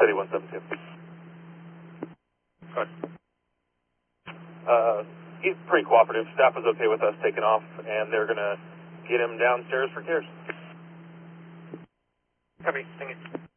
City 172. Go ahead. He's pretty cooperative. Staff was okay with us taking off, and they're going to get him downstairs for cares. Copy. Thank you.